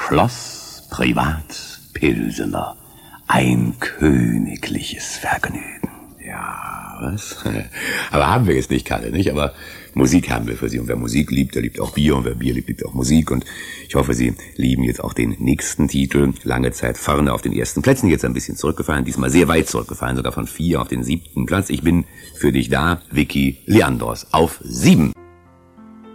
Schloss Privat Pilsener. Ein königliches Vergnügen. Ja, was? Aber haben wir jetzt nicht, Kalle, nicht? Aber Musik haben wir für Sie. Und wer Musik liebt, der liebt auch Bier. Und wer Bier liebt, liebt auch Musik. Und ich hoffe, Sie lieben jetzt auch den nächsten Titel. Lange Zeit vorne auf den ersten Plätzen. Jetzt ein bisschen zurückgefallen. Diesmal sehr weit zurückgefallen. Sogar von 4 auf den 7. Platz. Ich bin für dich da. Vicky Leandros auf 7.